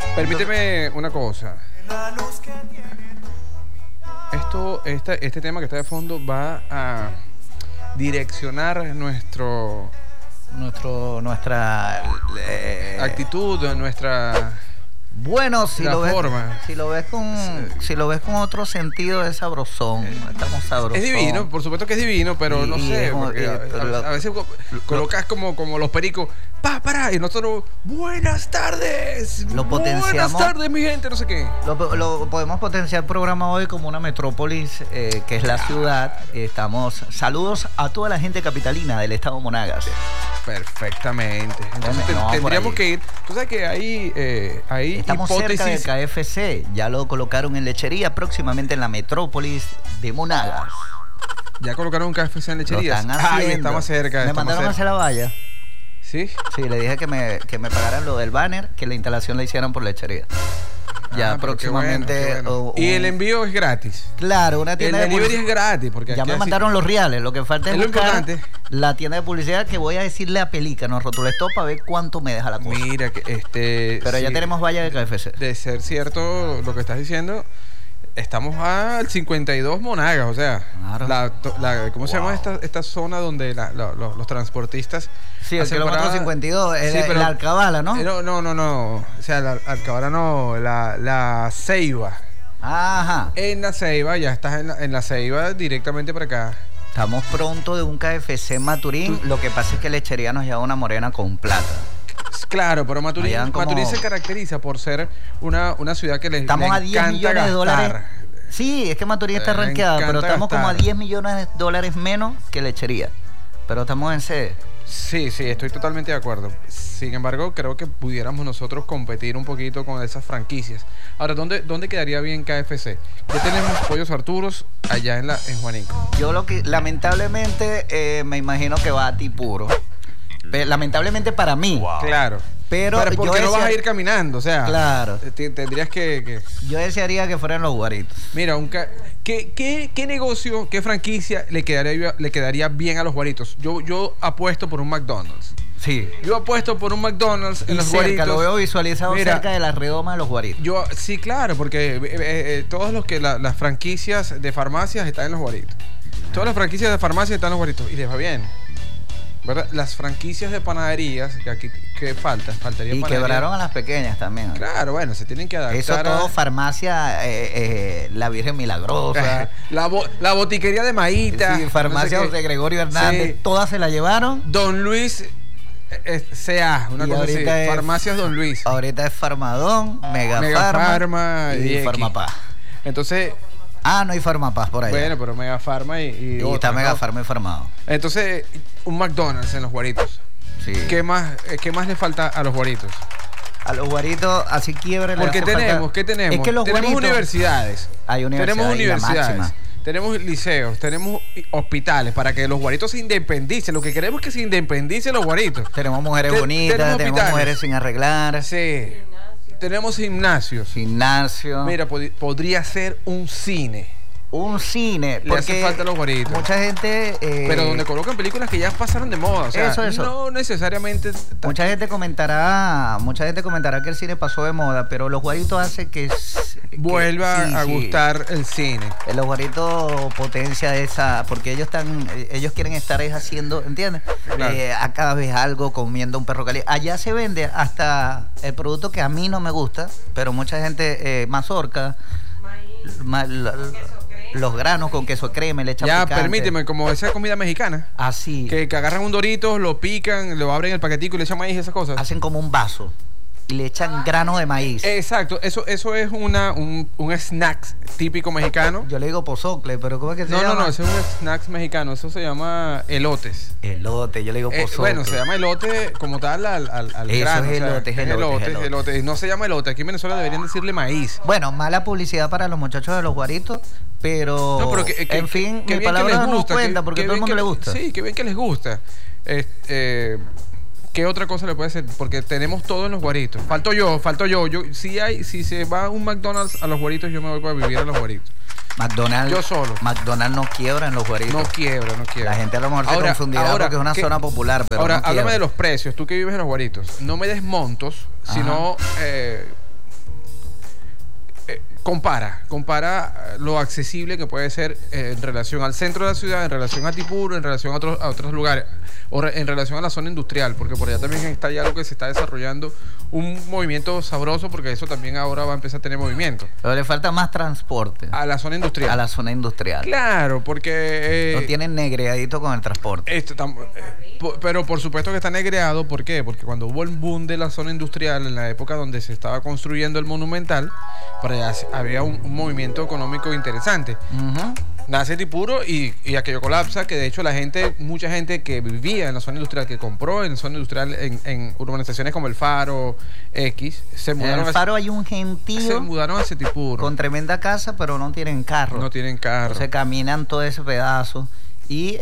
Permíteme una cosa. Este tema que está de fondo va a direccionar nuestra actitud, nuestra bueno, si la lo ves, forma. si lo ves con otro sentido es sabrosón, estamos sabrosos. Es divino, por supuesto que es divino, pero no sé, porque a veces colocas como los pericos, para, y nosotros, buenas tardes, lo potenciamos, buenas tardes mi gente, no sé qué. Lo podemos potenciar el programa hoy como una metrópolis, que es la ciudad. Saludos a toda la gente capitalina del estado Monagas. Perfectamente. Entonces tendríamos que ir. Tú sabes que hay estamos hipótesis. cerca del KFC. Ya lo colocaron en lechería, próximamente en la metrópolis de Monagas. Ya colocaron un KFC en lecherías. Ay, estamos cerca. Me mandaron a hacer la valla. ¿Sí? Sí, le dije que me pagaran lo del banner, que la instalación la hicieran por lechería. Ya próximamente. Bueno. Y el envío es gratis. Claro, una tienda el delivery es gratis. Porque ya me mandaron los reales. Lo que falta es lo buscar importante. La tienda de publicidad, que voy a decirle a Pelícano, Rotulestop, para ver cuánto me deja la cosa. Mira, pero ya tenemos valla de KFC. De ser cierto lo que estás diciendo, estamos al 52 Monagas, o sea, claro. ¿Cómo se llama esta zona donde los transportistas? Sí, el kilómetro 52, la Alcabala, ¿no? No, o sea, la Alcabala no, la Ceiba. Ajá. En la Ceiba, ya estás en la Ceiba directamente para acá. Estamos pronto de un KFC en Maturín. Lo que pasa es que lechería nos lleva una morena con plata. Claro, pero Maturín se caracteriza por ser una ciudad que estamos a 10 millones de dólares. Sí, es que Maturín está rankeada, pero estamos como a 10 millones de dólares menos que lechería. Pero estamos en sede. Sí, estoy totalmente de acuerdo. Sin embargo, creo que pudiéramos nosotros competir un poquito con esas franquicias. Ahora, ¿dónde quedaría bien KFC? Ya tenemos Pollos Arturos allá en Juanico. Yo lamentablemente me imagino que va a ti puro. Lamentablemente para mí. Wow. Claro. Pero porque no vas a ir caminando, o sea. Claro. Tendrías que. Yo desearía que fueran los Guaritos. Mira, ¿qué negocio, qué franquicia le quedaría bien a los Guaritos? Yo apuesto por un McDonald's. Sí. Yo apuesto por un McDonald's en los Guaritos. Lo veo visualizado cerca de la redoma de los Guaritos. Sí, claro, porque todos las franquicias de farmacias están en los Guaritos. Todas las franquicias de farmacias están en los Guaritos. Y les va bien. ¿Verdad? Las franquicias de panaderías, que faltaría y panadería. Quebraron a las pequeñas también. Claro, bueno, se tienen que adaptar. Eso todo farmacia, la Virgen Milagrosa. La botiquería de Maíta. Sí, farmacia no sé de Gregorio Hernández. Sí. Todas se la llevaron. Don Luis C.A. Una cosa así. Farmacias Don Luis. Ahorita es Farmadón, Megafarma y Farmapaz. Entonces... no hay Farmapaz por ahí. Bueno, pero Megafarma y está Megafarma y Farmado. Entonces, un McDonald's en los Guaritos. Sí. ¿Qué más le falta a los Guaritos? A los Guaritos, así quiebre. Porque ¿qué tenemos? Es que los tenemos Guaritos, universidades. Hay universidades. Tenemos universidades. Tenemos liceos, tenemos hospitales para que los Guaritos se independicen. Lo que queremos es que se independicen los Guaritos. Tenemos mujeres bonitas, tenemos mujeres sin arreglar. Sí. Tenemos gimnasios. Mira, podría ser un cine. Un cine. Le hace falta a los Guaritos. Mucha gente... pero donde colocan películas que ya pasaron de moda. O sea, eso. No necesariamente... Mucha gente comentará que el cine pasó de moda, pero los Guaritos hacen que vuelva a gustar el cine. Los Guaritos potencia esa... Porque ellos quieren estar haciendo, ¿entiendes? Claro. A cada vez algo, comiendo un perro caliente. Allá se vende hasta el producto que a mí no me gusta, pero mucha gente... mazorca, los granos con queso crema, le echan picante. Permíteme, como esa comida mexicana. Así. Que agarran un Dorito, lo pican, lo abren el paquetico y le echan maíz y esas cosas. Hacen como un vaso y le echan grano de maíz. Exacto, eso es un snack típico mexicano. Yo le digo pozocle, pero ¿cómo es que se llama? No, ese es un snack mexicano, eso se llama elotes. Elote, yo le digo pozocle. Bueno, se llama elote como tal al grano. Es elote. No se llama elote, aquí en Venezuela deberían decirle maíz. Bueno, mala publicidad para los muchachos de los Guaritos, pero en fin, mi palabra no cuenta porque a todo el mundo le gusta. Sí, qué bien que les gusta. ¿Qué otra cosa le puede hacer? Porque tenemos todo en los Guaritos. Falto yo. Si se va un McDonald's a los Guaritos, yo me voy para vivir a los Guaritos. McDonald's. Yo solo. McDonald's no quiebra en los Guaritos. No quiebra. La gente a lo mejor se confundirá porque es una zona popular, pero ahora, no háblame de los precios. Tú que vives en los Guaritos. No me des montos, sino compara lo accesible que puede ser en relación al centro de la ciudad, en relación a Tipuro, en relación a otros lugares, en relación a la zona industrial, porque por allá también está ya lo que se está desarrollando un movimiento sabroso, porque eso también ahora va a empezar a tener movimiento. Pero le falta más transporte. A la zona industrial. A la zona industrial. Claro, porque... lo tienen negreadito con el transporte. Pero por supuesto que está negreado. ¿Por qué? Porque cuando hubo el boom de la zona industrial, en la época donde se estaba construyendo el Monumental, por allá había un movimiento económico interesante. Nace Tipuro y aquello colapsa, que de hecho mucha gente que vivía en la zona industrial, que compró en la zona industrial en urbanizaciones como El Faro X, se mudaron. En El Faro hay un gentío. Se mudaron hacia Tipuro. Con tremenda casa, pero no tienen carro. No tienen carro. Se caminan todo ese pedazo y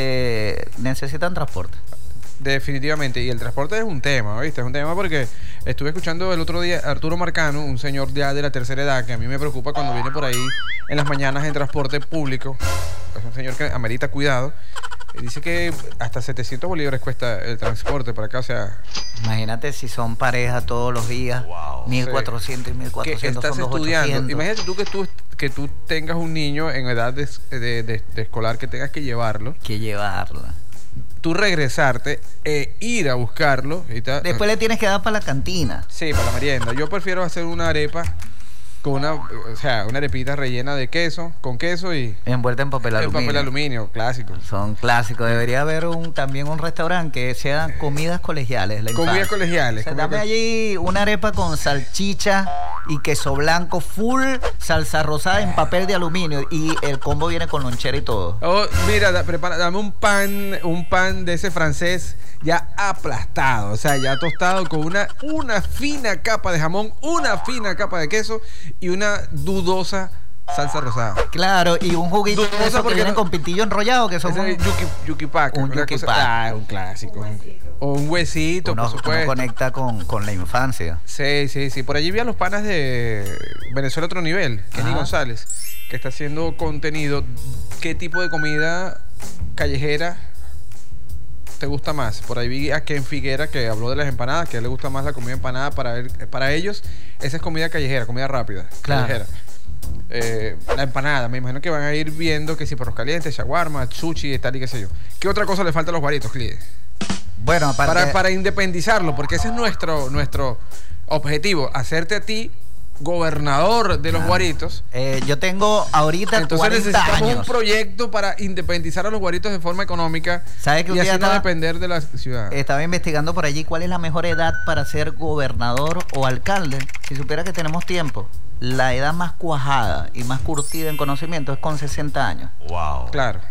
necesitan transporte. Definitivamente, y el transporte es un tema, ¿viste? Es un tema porque estuve escuchando el otro día a Arturo Marcano, un señor ya de la tercera edad, que a mí me preocupa cuando viene por ahí en las mañanas en transporte público. Es un señor que amerita cuidado. Y dice que hasta 700 bolívares cuesta el transporte para acá, o sea... Imagínate si son parejas todos los días, 1.400 y 1.400 que estás son estudiando. 2.800. Imagínate tú que tú tengas un niño en edad de escolar, que tengas que llevarlo. Que llevarla. Tú regresarte ir a buscarlo. Después le tienes que dar para la cantina. Sí, para la merienda. Yo prefiero hacer una arepa con una arepita rellena de queso, con queso y... envuelta en papel aluminio. En papel aluminio, clásico. Son clásicos. Debería haber también un restaurante que sean comidas colegiales. Comidas colegiales. O sea, dame allí una arepa con salchicha y queso blanco, full salsa rosada en papel de aluminio, y el combo viene con lonchera y todo. Oh, mira, dame un pan de ese francés ya aplastado, o sea, ya tostado con una fina capa de jamón, una fina capa de queso y una dudosa salsa rosada. Claro, y un juguito de esos que vienen con pitillo enrollado, que son yuquipaca. Un yuquipaca. Un clásico. O un huesito, por supuesto. Uno conecta con la infancia. Sí. Por allí vi a los panas de Venezuela Otro Nivel, Kenny González, que está haciendo contenido. ¿Qué tipo de comida callejera te gusta más? Por ahí vi a Ken Figuera, que habló de las empanadas, que a él le gusta más la comida empanada. Para ellos esa es comida callejera, comida rápida. Claro. Callejera. La empanada, me imagino que van a ir viendo que si perros calientes, shawarma, sushi y tal y qué sé yo. ¿Qué otra cosa le falta a los guaritos, Clide? Bueno, aparte... para independizarlo, porque ese es nuestro objetivo, hacerte a ti gobernador de los guaritos. Yo tengo ahorita entonces 40 necesitamos años. un proyecto para independizar a los guaritos de forma económica. ¿Sabes que y así no depender de la ciudad? Estaba investigando por allí cuál es la mejor edad para ser gobernador o alcalde. Si supiera que tenemos tiempo, la edad más cuajada y más curtida en conocimiento es con 60 años. Wow. Claro.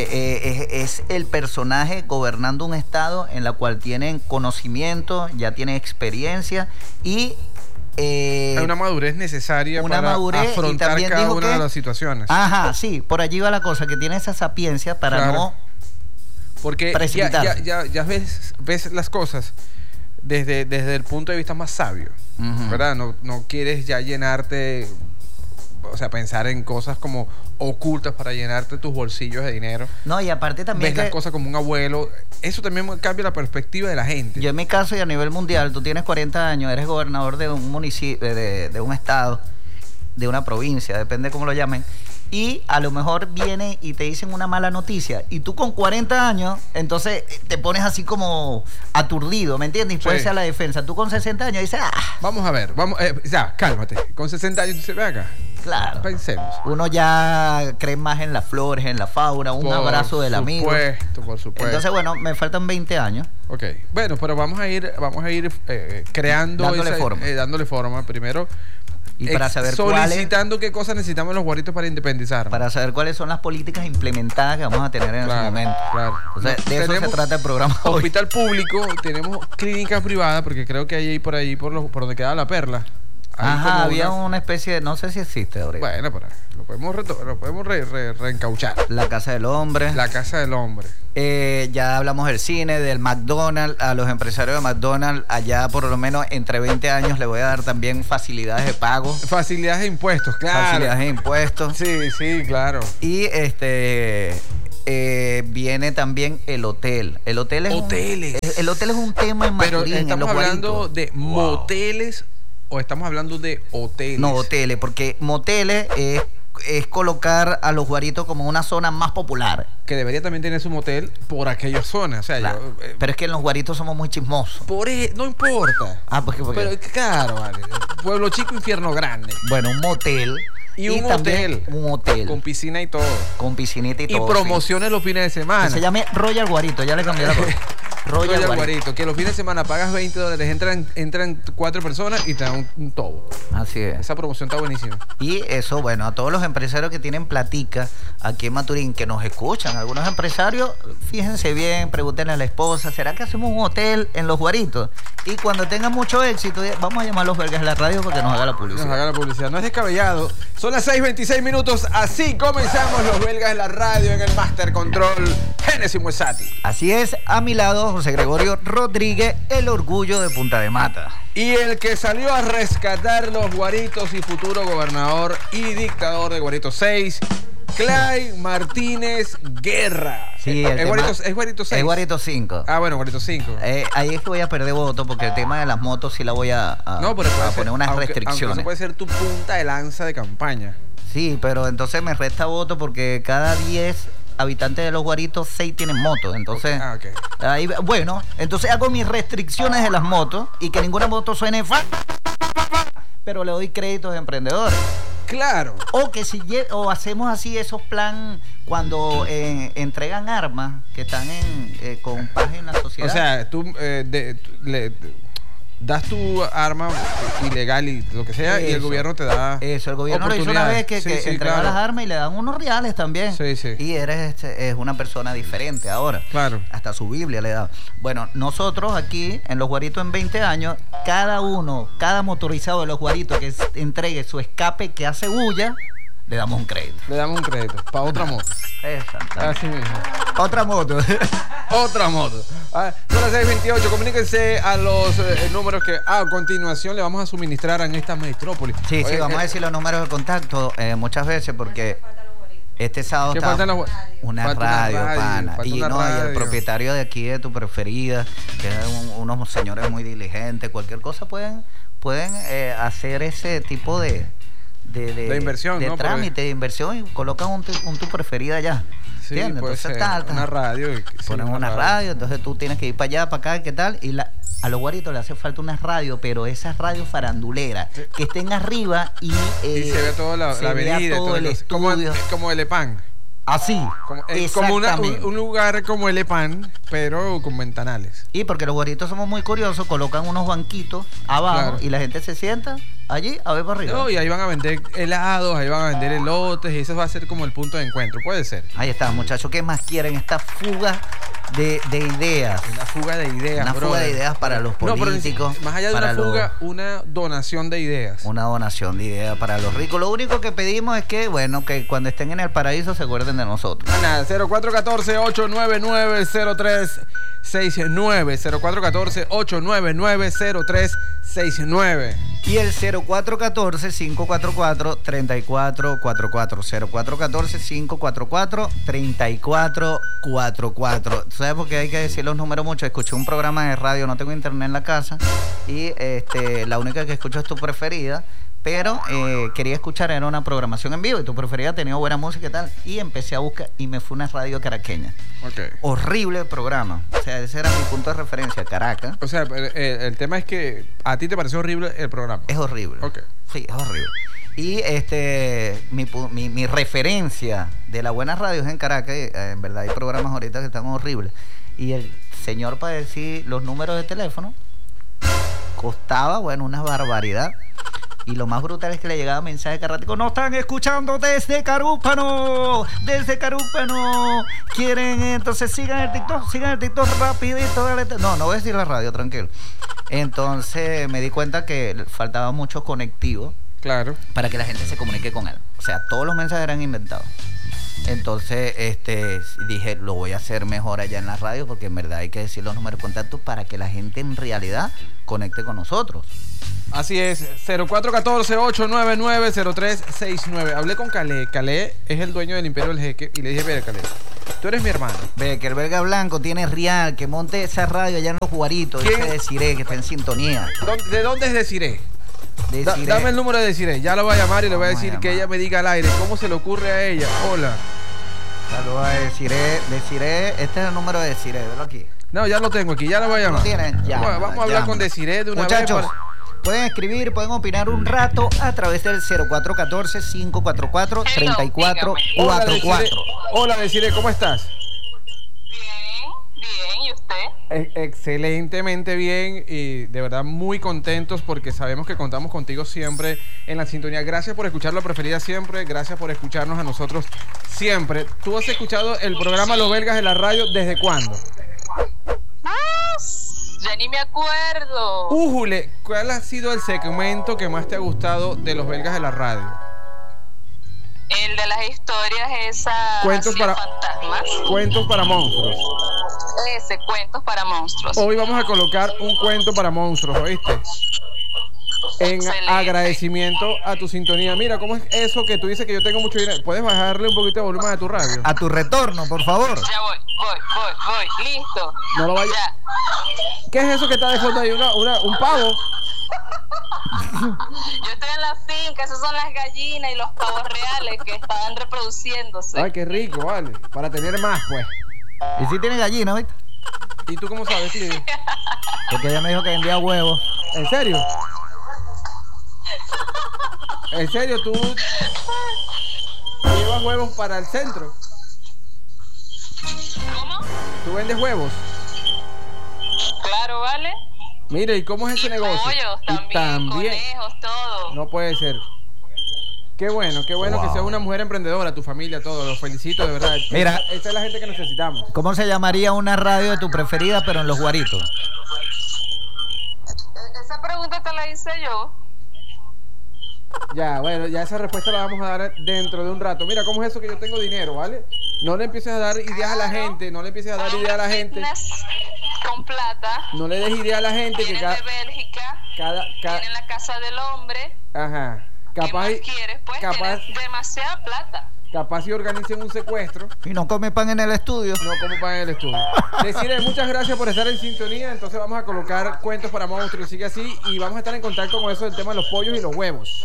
Es el personaje gobernando un estado en la cual tienen conocimiento, ya tienen experiencia y... hay una madurez necesaria para afrontar cada una de las situaciones. Ajá, sí, por allí va la cosa, que tiene esa sapiencia para no porque ya ves las cosas desde el punto de vista más sabio, ¿verdad? No quieres ya llenarte, o sea, pensar en cosas como ocultas para llenarte tus bolsillos de dinero. No, y aparte también ves las cosas como un abuelo. Eso también cambia la perspectiva de la gente. Yo en mi caso y a nivel mundial, tú tienes 40 años, eres gobernador de un municipio, de un estado, de una provincia, depende cómo lo llamen, y a lo mejor viene y te dicen una mala noticia, y tú con 40 años, entonces te pones así como aturdido, ¿me entiendes? Y puedes ser a la defensa. Tú con 60 años dices, vamos a ver, ya, cálmate. Con 60 años dices, ve acá. Claro. Pensemos. Uno ya cree más en las flores, en la fauna, un abrazo del amigo. Por supuesto. Entonces, bueno, me faltan 20 años. Ok. Bueno, pero vamos a ir creando dándole forma. Primero, y para saber solicitando qué cosas necesitamos los guaritos para independizarnos. Para saber cuáles son las políticas implementadas que vamos a tener en ese momento. Claro. Entonces, de eso se trata el programa hoy. Hospital público, tenemos clínicas privadas, porque creo que hay por ahí, por donde queda La Perla. Ajá, había una especie de... No sé si existe ahorita. Bueno, pero lo podemos reencauchar. La Casa del Hombre. La Casa del Hombre. Ya hablamos del cine, del McDonald's. A los empresarios de McDonald's, allá por lo menos entre 20 años, le voy a dar también facilidades de pago. Facilidades de impuestos, claro. Facilidades de impuestos. Sí, claro. Y viene también el hotel. El hotel es hoteles. El hotel es un tema en Maturín, pero estamos hablando de moteles o estamos hablando de hoteles? No, hoteles, porque moteles es colocar a los guaritos como una zona más popular. Que debería también tener su motel por aquellas zonas. O sea, Claro. Pero es que en los guaritos somos muy chismosos. no importa. Ah, ¿por qué? Pero claro, vale. Pueblo chico, infierno grande. Bueno, un motel. Y un también hotel. Un hotel. Con piscina y todo. Con piscinita y todo. Y promociones los fines de semana. Que se llame Royal Guarito, ya le cambié la cosa. Royal Guarito. Que los fines de semana pagas $20, entran 4 personas y te dan un tobo. Así es. Esa promoción está buenísima. Y eso, bueno, a todos los empresarios que tienen platica aquí en Maturín, que nos escuchan, algunos empresarios, fíjense bien, pregúntenle a la esposa, ¿será que hacemos un hotel en Los Guaritos? Y cuando tengan mucho éxito, vamos a llamar a los belgas de la radio para que nos haga la publicidad. Nos haga la publicidad. No es descabellado. Son las 6:26 minutos. Así comenzamos los belgas de la radio en el Master Control Génesis Muesati. Así es, a mi lado, José Gregorio Rodríguez, el orgullo de Punta de Mata. Y el que salió a rescatar los Guaritos y futuro gobernador y dictador de Guarito 6, Clay Martínez Guerra. Sí, ¿Es Guarito 6? Es Guarito 5. Ah, bueno, Guarito 5. Ahí es que voy a perder voto porque el tema de las motos sí la voy a No, pero puede ser, poner unas restricciones. Aunque eso puede ser tu punta de lanza de campaña. Sí, pero entonces me resta voto porque cada 10 habitantes de Los Guaritos, 6 tienen motos. Entonces, Okay. Ahí, bueno, entonces hago mis restricciones de las motos y que ninguna moto suene pero le doy créditos a emprendedores. Claro. O que o hacemos así esos plan cuando entregan armas que están con paz en la sociedad. O sea, tú das tu arma ilegal y lo que sea, y el gobierno te da. Eso, el gobierno lo hizo una vez que entrega las armas y le dan unos reales también. Sí, sí. Y es una persona diferente ahora. Claro. Hasta su Biblia le da. Bueno, nosotros aquí en Los Guaritos en 20 años, cada motorizado de Los Guaritos que entregue su escape que hace bulla, le damos un crédito. Le damos un crédito para otra moto. Exacto. Así mismo. Otra moto. Otra moto. Son las 6:28. Comuníquense a los números que a continuación le vamos a suministrar en esta metrópolis. Sí, vamos a decir los números de contacto muchas veces porque este sábado está una radio, pana. Y el propietario de aquí de Tu Preferida, que es unos señores muy diligentes, cualquier cosa pueden hacer ese tipo de inversión, de ¿no? trámite, de inversión y colocan un Tu Preferida allá. Sí, ¿entiendes? puede Entonces ser una radio. Ponen una radio, entonces tú tienes que ir para allá, para acá, ¿qué tal? Y a los Guaritos le hace falta una radio, pero esas radios faranduleras, que estén arriba y se ve toda la avenida, todo el estudio. Como el EPAN. Así, como un lugar como el EPAN, pero con ventanales. Y porque los Guaritos somos muy curiosos, colocan unos banquitos abajo, claro, y la gente se sienta allí a ver para arriba. No, y ahí van a vender helados, ahí van a vender elotes, y eso va a ser como el punto de encuentro, puede ser. Ahí está, muchachos, ¿qué más quieren? Esta fuga de ideas. Una fuga de ideas, Una fuga de ideas para los políticos. Pero más allá de una fuga, una donación de ideas. Una donación de ideas para los ricos. Lo único que pedimos es que, bueno, que cuando estén en el paraíso se acuerden de nosotros. Nada, 0414-899-0369. 0414-899-0369. Y el 0414-544-3444. 0414-544-3444. ¿Sabes por qué hay que decir los números mucho? Escuché un programa de radio, no tengo internet en la casa, y la única que escucho es Tu Preferida. Pero quería escuchar, era una programación en vivo y Tu Preferida tenía buena música y tal. Y empecé a buscar y me fue una radio caraqueña. Okay. Horrible programa. O sea, ese era mi punto de referencia, Caracas. O sea, el tema es que a ti te pareció horrible el programa. Es horrible. Okay. Sí, es horrible. Y mi referencia de la buena radio es en Caracas. En verdad hay programas ahorita que están horribles. Y el señor, para decir los números de teléfono, costaba, bueno, una barbaridad. Y lo más brutal es que le llegaba mensaje carrático: no están escuchando desde Carúpano, quieren, entonces sigan el TikTok rapidito, dale. No voy a decir la radio, tranquilo. Entonces me di cuenta que faltaba mucho conectivo, claro, para que la gente se comunique con él. O sea, todos los mensajes eran inventados. Entonces dije, lo voy a hacer mejor allá en la radio, porque en verdad hay que decir los números de contacto para que la gente en realidad conecte con nosotros. Así es, 0414-899-0369. Hablé con Calé. Calé es el dueño del Imperio del Jeque y le dije: mira, Calé, tú eres mi hermano. Ve que el Verga Blanco tiene real, que monte esa radio allá en Los Guaritos. Dice Desiree, que está en sintonía. ¿De dónde es Desiree? Dame el número de Desiree. Ya lo voy a llamar y le voy a decir que ella me diga al aire cómo se le ocurre a ella. Hola. Saludos a Desiree. Desiree, este es el número de Desiree, velo aquí. No, ya lo tengo aquí, ya lo voy a llamar. ¿Lo tienes? Ya. Vamos a hablar con Desiree de una Muchachos, vez. pueden escribir, pueden opinar un rato a través del 0414-544-3444. Hola, Desiree, ¿cómo estás? Bien, ¿y usted? Excelentemente bien y de verdad muy contentos porque sabemos que contamos contigo siempre en la sintonía. Gracias por escuchar La Preferida siempre, gracias por escucharnos a nosotros siempre. ¿Tú has escuchado el programa Los Belgas de la radio desde cuándo? Ya ni me acuerdo. Újule, ¿cuál ha sido el segmento que más te ha gustado de Los Belgas de la radio? El de las historias esas Cuentos para fantasmas. Cuentos para monstruos. Ese, cuentos para monstruos. Hoy vamos a colocar un cuento para monstruos, ¿oíste? En Excelente. agradecimiento a tu sintonía. Mira, ¿cómo es eso que tú dices que yo tengo mucho dinero? ¿Puedes bajarle un poquito de volumen a tu radio? A tu retorno, por favor. Ya voy. Listo. No lo vayas. Ya. ¿Qué es eso que está de fondo ahí? ¿Un pavo? Yo estoy en la finca, esas son las gallinas y los pavos reales que estaban reproduciéndose. Ay, qué rico, vale. Para tener más, pues. Y si tiene gallina, ¿viste? ¿Y tú cómo sabes, tío? Porque ella me dijo que vendía huevos. ¿En serio? ¿En serio tú llevas huevos para el centro? ¿Cómo? ¿Tú vendes huevos? Claro, ¿vale? Mire, ¿y cómo es ese negocio? Pollos, Y también. conejos, todo. No puede ser. Qué bueno que seas una mujer emprendedora, tu familia, todo. Los felicito, de verdad. Mira. Esa es la gente que necesitamos. ¿Cómo se llamaría una radio de tu preferida, pero en los Guaritos? Esa pregunta te la hice yo. Ya, bueno, ya esa respuesta la vamos a dar dentro de un rato. Mira, ¿cómo es eso que yo tengo dinero, vale? No le empieces a dar ideas a la gente, no le empieces a dar ideas a la gente. Fitness con plata. No le des idea a la gente que Vienes de Bélgica. Viene en la casa del hombre. Ajá. ¿Qué más quieres? Pues tienes demasiada plata. Capaz si organicen un secuestro. Y no come pan en el estudio. No como pan en el estudio. Desiree, muchas gracias por estar en sintonía. Entonces vamos a colocar cuentos para monstruos. Sigue así y vamos a estar en contacto con eso del tema de los pollos y los huevos.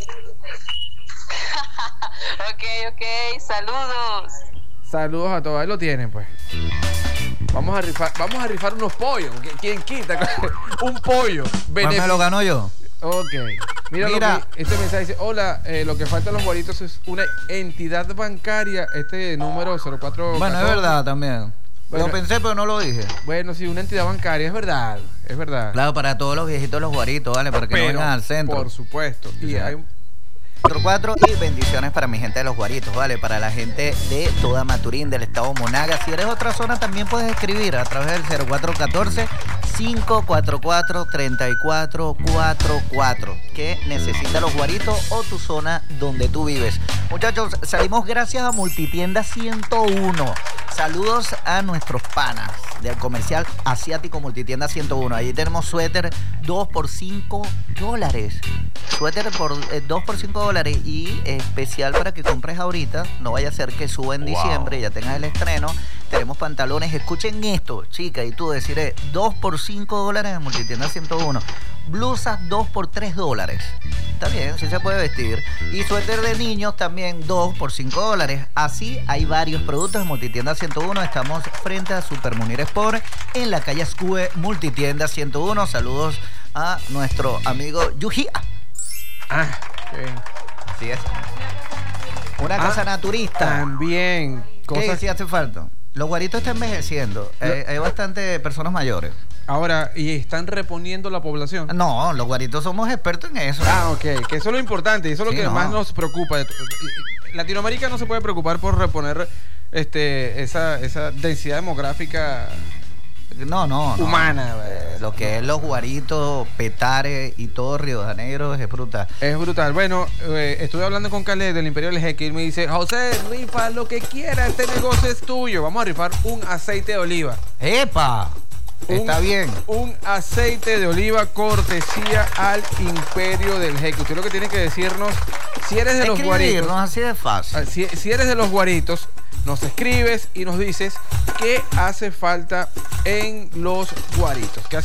Ok. Saludos. Saludos a todos. Ahí lo tienen, pues. Vamos a rifar unos pollos. ¿Quién quita? Un pollo. ¿Cuál me lo ganó yo? Ok. Mira. Este mensaje dice: hola, lo que falta en los Guaritos es una entidad bancaria. Este número 04. Bueno, es verdad también. Bueno, Lo pensé, pero no lo dije. Bueno, sí, una entidad bancaria, es verdad. Claro, para todos los viejitos de los Guaritos, ¿vale? Para que no vengan al centro. Por supuesto. Y hay 4 y bendiciones para mi gente de los Guaritos, ¿vale? Para la gente de toda Maturín, del estado Monagas. Si eres otra zona, también puedes escribir a través del 0414-544-3444. ¿Qué necesita los Guaritos o tu zona donde tú vives? Muchachos, salimos gracias a Multitienda 101. Saludos a nuestros panas del comercial asiático Multitienda 101. Ahí tenemos suéter 2 por $5. Suéter por 2 por $5 y especial para que compres ahorita. No vaya a ser que suba en diciembre y ya tengas el estreno. Tenemos pantalones. Escuchen esto, chica, y tú deciré 2 por $5 en Multitienda 101. Blusas 2 por $3. Está bien, sí se puede vestir. Y suéter de niños también 2 por $5. Así hay varios productos en Multitienda 101. Estamos frente a Super Munir Sport en la calle Escue, Multitienda 101. Saludos a nuestro amigo Yuji. qué bien. Así es. Una casa naturista. También. ¿Qué sí hace falta? Los Guaritos están envejeciendo. Hay bastante personas mayores. Ahora, ¿y están reponiendo la población? No, los Guaritos somos expertos en eso. Ok. Que eso es lo importante. Eso es lo que más nos preocupa. Latinoamérica no se puede preocupar por reponer esa densidad demográfica humana. Lo que es los Guaritos, Petare y todo Río de Janeiro es brutal. Es brutal. Bueno, estuve hablando con Caleb del Imperio del Jeque y él me dice: José, rifa lo que quiera, este negocio es tuyo. Vamos a rifar un aceite de oliva. ¡Epa! Está bien. Un aceite de oliva cortesía al Imperio del Jeque. Usted lo que tiene que decirnos, si eres de los Guaritos, así de fácil. Si eres de los Guaritos, nos escribes y nos dices qué hace falta en los Guaritos.